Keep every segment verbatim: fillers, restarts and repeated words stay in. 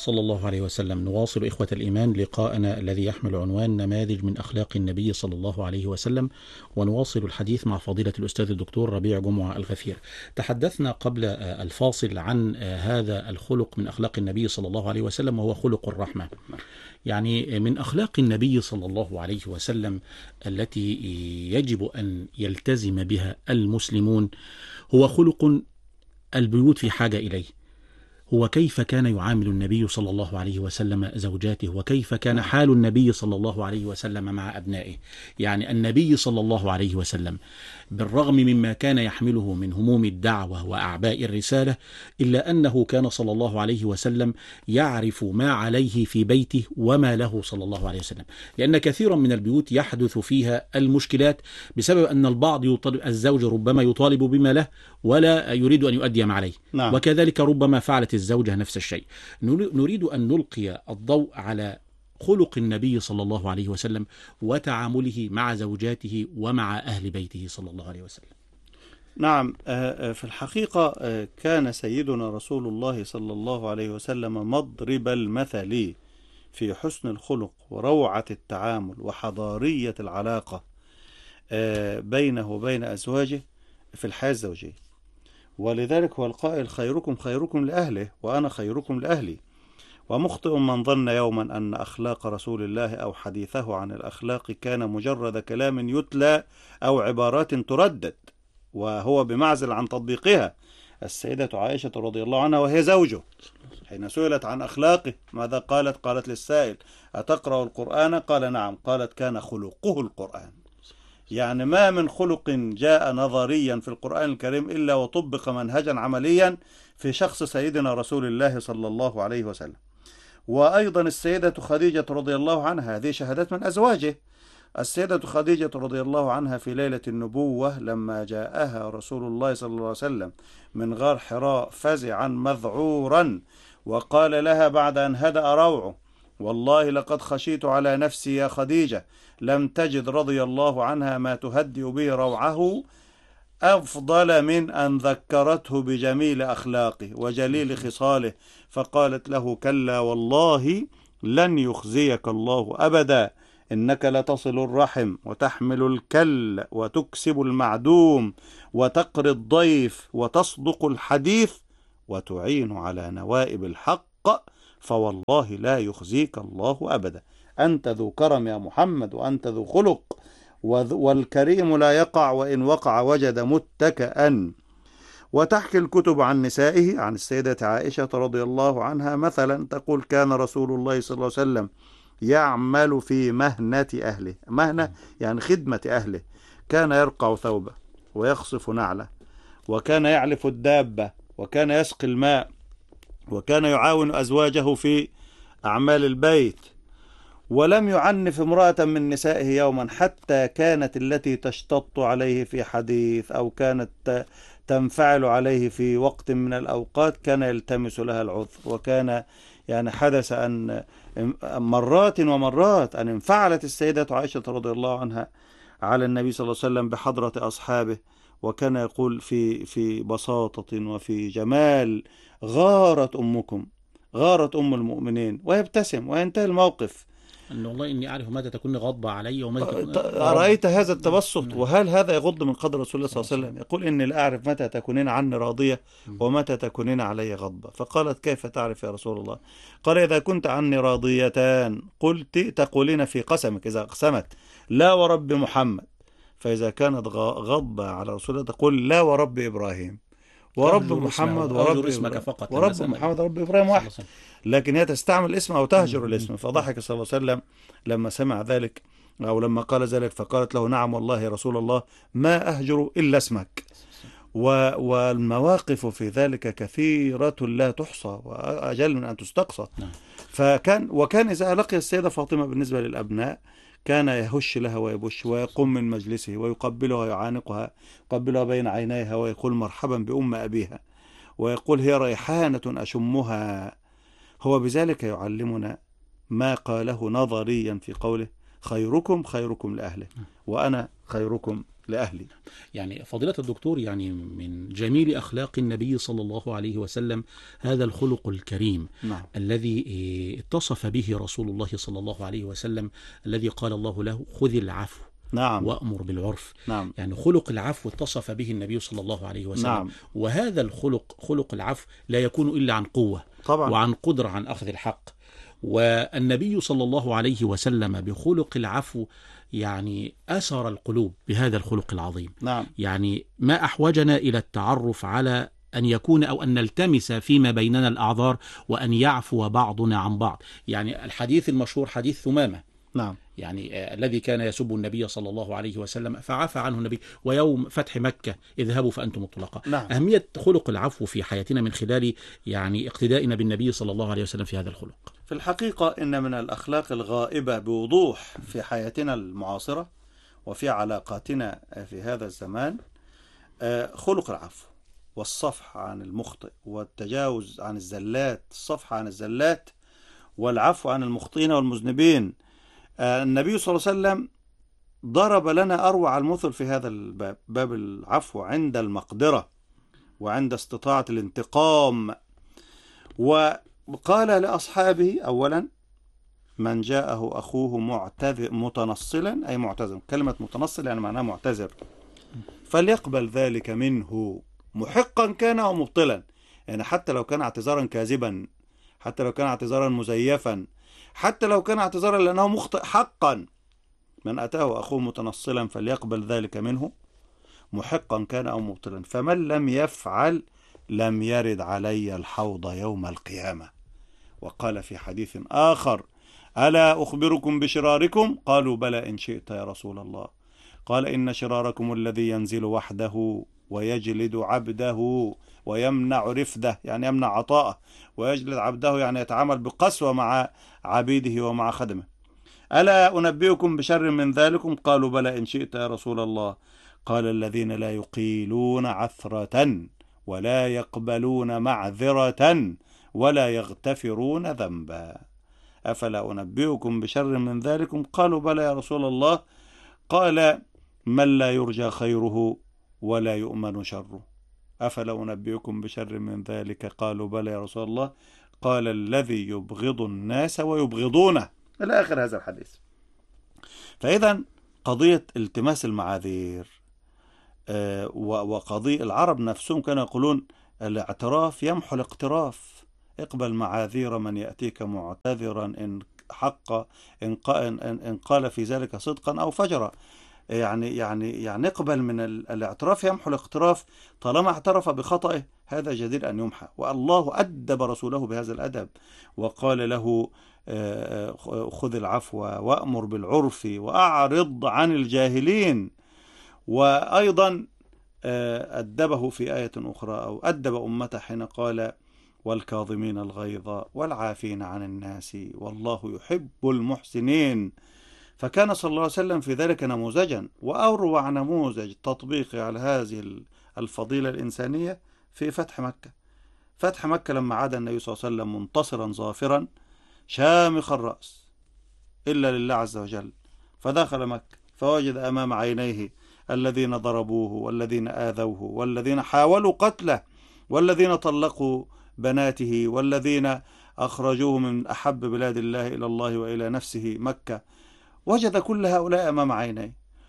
صلى الله عليه وسلم. نواصل إخوة الإيمان لقاءنا الذي يحمل عنوان نماذج من أخلاق النبي صلى الله عليه وسلم، ونواصل الحديث مع فضيلة الأستاذ الدكتور ربيع جمعة الغفير. تحدثنا قبل الفاصل عن هذا الخلق من أخلاق النبي صلى الله عليه وسلم، وهو خلق الرحمة. يعني من أخلاق النبي صلى الله عليه وسلم التي يجب أن يلتزم بها المسلمون هو خلق البيوت في حاجة إليه. هو كيف كان يعامل النبي صلى الله عليه وسلم زوجاته، وكيف كان حال النبي صلى الله عليه وسلم مع أبنائه. يعني النبي صلى الله عليه وسلم بالرغم مما كان يحمله من هموم الدعوة وأعباء الرسالة، إلا أنه كان صلى الله عليه وسلم يعرف ما عليه في بيته وما له صلى الله عليه وسلم. لأن كثيرا من البيوت يحدث فيها المشكلات بسبب أن البعض يطالب الزوج، ربما يطالب بما له ولا يريد أن يؤدي ما عليه. نعم. وكذلك ربما فعلت الزوجة نفس الشيء. نريد أن نلقي الضوء على خلق النبي صلى الله عليه وسلم وتعامله مع زوجاته ومع أهل بيته صلى الله عليه وسلم. نعم، في الحقيقة كان سيدنا رسول الله صلى الله عليه وسلم مضرب المثل في حسن الخلق وروعة التعامل وحضارية العلاقة بينه وبين أزواجه في الحياة الزوجية. ولذلك هو القائل: خيركم خيركم لأهله وأنا خيركم لأهلي. ومخطئ من ظن يوما أن أخلاق رسول الله أو حديثه عن الأخلاق كان مجرد كلام يتلى أو عبارات تردد، وهو بمعزل عن تطبيقها. السيدة عائشة رضي الله عنها وهي زوجه حين سئلت عن أخلاقه ماذا قالت؟ قالت للسائل: أتقرأ القرآن؟ قال: نعم. قالت: كان خلقه القرآن. يعني ما من خلق جاء نظريا في القرآن الكريم إلا وطبق منهجا عمليا في شخص سيدنا رسول الله صلى الله عليه وسلم. وأيضا السيدة خديجة رضي الله عنها، هذه شهادات من أزواجه. السيدة خديجة رضي الله عنها في ليلة النبوة لما جاءها رسول الله صلى الله عليه وسلم من غار حراء فزعا مذعورا، وقال لها بعد أن هدأ روعه: والله لقد خشيت على نفسي يا خديجة، لم تجد رضي الله عنها ما تهدئ به روعه أفضل من أن ذكرته بجميل أخلاقه وجليل خصاله، فقالت له: كلا والله لن يخزيك الله أبدا، إنك لتصل الرحم وتحمل الكل وتكسب المعدوم وتقري الضيف وتصدق الحديث وتعين على نوائب الحق، فوالله لا يخزيك الله أبدا. أنت ذو كرم يا محمد، وأنت ذو خلق، والكريم لا يقع وإن وقع وجد متكئا. وتحكي الكتب عن نسائه، عن السيدة عائشة رضي الله عنها مثلا تقول: كان رسول الله صلى الله عليه وسلم يعمل في مهنة أهله. مهنة يعني خدمة أهله. كان يرقع ثوبه ويخصف نعله، وكان يعلف الدابة، وكان يسقي الماء، وكان يعاون أزواجه في أعمال البيت. ولم يعنف امرأة من نسائه يوما، حتى كانت التي تشتط عليه في حديث أو كانت تنفعل عليه في وقت من الأوقات كان يلتمس لها العذر. وكان يعني حدث أن مرات ومرات أن انفعلت السيدة عائشة رضي الله عنها على النبي صلى الله عليه وسلم بحضرة أصحابه، وكان يقول في في بساطة وفي جمال: غارت أمكم، غارت أم المؤمنين، ويبتسم وينتهي الموقف. أن والله إني أعرف متى تكون غضبة علي ومتى تكون رأيت هذا التبسط؟ وهل هذا يغض من قدر رسول الله صلى الله عليه وسلم؟ يقول: إني لا أعرف متى تكونين عني راضية ومتى تكونين علي غضبة. فقالت: كيف تعرف يا رسول الله؟ قال: إذا كنت عني راضيتان قلت تقولين في قسمك إذا أقسمت لا ورب محمد، فإذا كانت غضبة على رسول الله تقول: لا ورب إبراهيم، ورب محمد ورب اسمك فقط، ورب محمد ورب إبراهيم واحد. لكن هي تستعمل الاسم أو تهجر الاسم. فضحك صلى الله عليه وسلم لما سمع ذلك، أو لما قال ذلك، فقالت له: نعم والله يا رسول الله ما أهجر إلا اسمك. والمواقف في ذلك كثيرة لا تحصى وأجل من أن تستقصى. فكان وكان إذا لقي السيدة فاطمة بالنسبة للأبناء كان يهش لها ويبش ويقوم من مجلسه ويقبلها ويعانقها، يقبلها بين عينيها ويقول: مرحبا بأم أبيها، ويقول: هي ريحانة أشمها. هو بذلك يعلمنا ما قاله نظريا في قوله: خيركم خيركم لأهله وأنا خيركم لأهلي. يعني فضيلة الدكتور، يعني من جميل أخلاق النبي صلى الله عليه وسلم هذا الخلق الكريم نعم. الذي اتصف به رسول الله صلى الله عليه وسلم، الذي قال الله له خذ العفو نعم. وأمر بالعرف. نعم. يعني خلق العفو اتصف به النبي صلى الله عليه وسلم. نعم. وهذا الخلق، خلق العفو، لا يكون إلا عن قوة طبعا. وعن قدرة عن أخذ الحق. والنبي صلى الله عليه وسلم بخلق العفو يعني أسر القلوب بهذا الخلق العظيم. نعم. يعني ما أحوجنا إلى التعرف على أن يكون أو أن نلتمس فيما بيننا الأعذار، وأن يعفو بعضنا عن بعض. يعني الحديث المشهور حديث ثمامة، نعم. يعني آه الذي كان يسب النبي صلى الله عليه وسلم فعفى عنه النبي، ويوم فتح مكة اذهبوا فأنتم الطلقاء. نعم. أهمية خلق العفو في حياتنا من خلال يعني اقتدائنا بالنبي صلى الله عليه وسلم في هذا الخلق. في الحقيقة إن من الأخلاق الغائبة بوضوح في حياتنا المعاصرة وفي علاقاتنا في هذا الزمان خلق العفو والصفح عن المخطئ والتجاوز عن الزلات، الصفح عن الزلات والعفو عن المخطئين والمذنبين. النبي صلى الله عليه وسلم ضرب لنا أروع المثل في هذا الباب، باب العفو عند المقدرة وعند استطاعة الانتقام. وقال لأصحابه أولا: من جاءه أخوه معتذر متنصلا، أي معتذر، كلمة متنصل يعني معناها معتذر، فليقبل ذلك منه محقا كان أو مبطلا. يعني حتى لو كان اعتذارا كاذبا، حتى لو كان اعتذارا مزيفا، حتى لو كان اعتذارا لأنه مخطئ حقا، من أتاه أخوه متنصلا فليقبل ذلك منه محقا كان أو مبطلا، فمن لم يفعل لم يرد علي الحوض يوم القيامة. وقال في حديث آخر: ألا أخبركم بشراركم؟ قالوا: بلى إن شئت يا رسول الله. قال: إن شراركم الذي ينزل وحده ويجلد عبده ويمنع رفده، يعني يمنع عطاءه، ويجلد عبده يعني يتعامل بقسوة مع عبيده ومع خدمه. ألا أنبئكم بشر من ذلكم؟ قالوا: بلى إن شئت يا رسول الله. قال: الذين لا يقيلون عثرة ولا يقبلون معذرة ولا يغتفرون ذنبا. أفلا أنبئكم بشر من ذلكم؟ قالوا: بلى يا رسول الله. قال: من لا يرجى خيره ولا يؤمن شره. أفلا أنبئكم بشر من ذلك؟ قالوا: بلى يا رسول الله. قال: الذي يبغض الناس ويبغضونه، إلى آخر هذا الحديث. فإذا قضية التماس المعاذير آه وقضية العرب نفسهم كانوا يقولون الاعتراف يمحو الاقتراف. اقبل معاذير من يأتيك معتذرا إن حق إن, إن قال في ذلك صدقا أو فجرا. يعني يعني يعني اقبل من الاعتراف يمحو الاقتراف. طالما اعترف بخطئه هذا جدير أن يمحى. والله أدب رسوله بهذا الأدب وقال له: خذ العفو وأمر بالعرف وأعرض عن الجاهلين. وأيضا أدبه في آية أخرى أو أدب أمته حين قال: والكاظمين الغيظ والعافين عن الناس والله يحب المحسنين. فكان صلى الله عليه وسلم في ذلك نموذجا، وأروع نموذج تطبيقي على هذه الفضيلة الإنسانية في فتح مكة. فتح مكة لما عاد النبي صلى الله عليه وسلم منتصرا ظافرا شامخ الرأس إلا لله عز وجل، فدخل مكة فوجد أمام عينيه الذين ضربوه والذين آذوه والذين حاولوا قتله والذين طلقوا بناته والذين أخرجوه من أحب بلاد الله إلى الله وإلى نفسه مكة. وجد كل هؤلاء أمام عينيه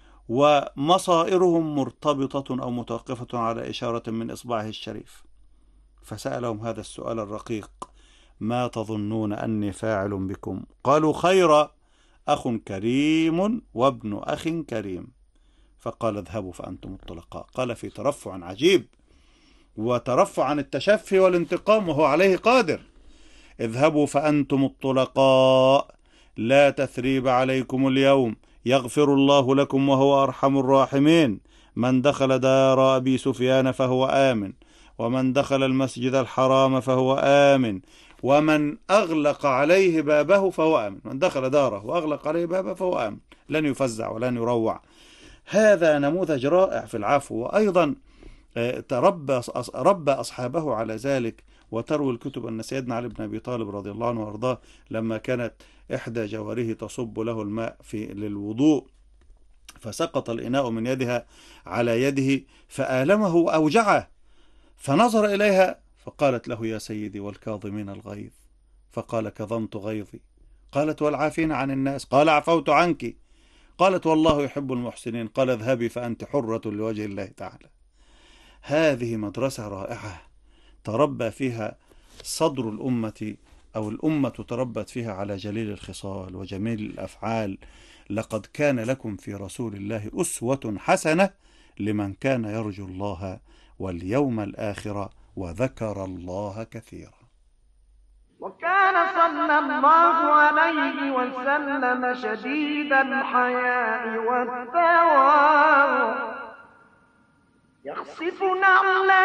ومصائرهم مرتبطة أو متوقفة على إشارة من إصبعه الشريف، فسألهم هذا السؤال الرقيق: ما تظنون أني فاعل بكم؟ قالوا: خيرا، أخ كريم وابن أخ كريم. فقال: اذهبوا فأنتم الطلقاء. قال في ترفع عجيب وترفع عن التشفي والانتقام وهو عليه قادر: اذهبوا فأنتم الطلقاء لا تثريب عليكم اليوم يغفر الله لكم وهو أرحم الراحمين. من دخل دار أبي سفيان فهو آمن، ومن دخل المسجد الحرام فهو آمن، ومن أغلق عليه بابه فهو آمن. من دخل داره وأغلق عليه بابه فهو آمن، لن يفزع ولن يروع. هذا نموذج رائع في العفو. وأيضا تربى ربى أصحابه على ذلك. وتروي الكتب أن سيدنا علي بن أبي طالب رضي الله عنه وارضاه لما كانت إحدى جواره تصب له الماء في للوضوء فسقط الإناء من يدها على يده فآلمه وأوجعه، فنظر إليها فقالت له: يا سيدي والكاظمين الغيظ. فقال: كظمت غيظي. قالت: والعافين عن الناس. قال: عفوت عنك. قالت: والله يحب المحسنين. قال: اذهبي فأنت حرة لوجه الله تعالى. هذه مدرسة رائعة تربى فيها صدر الأمة، أو الأمة تربت فيها على جليل الخصال وجميل الأفعال. لقد كان لكم في رسول الله أسوة حسنة لمن كان يرجو الله واليوم الآخر وذكر الله كثيرا. وكان صلى الله عليه وسلم شديد الحياء والتواضع، يخصف نعلا